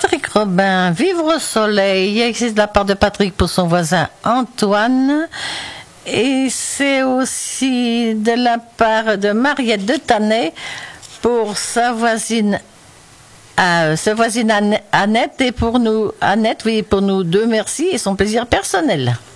Patrick Robin, Vivre au soleil, c'est de la part de Patrick pour son voisin Antoine. Et c'est aussi de la part de Mariette de Tanay pour sa voisine Annette. Et pour nous, Annette, oui, pour nous deux, merci et son plaisir personnel.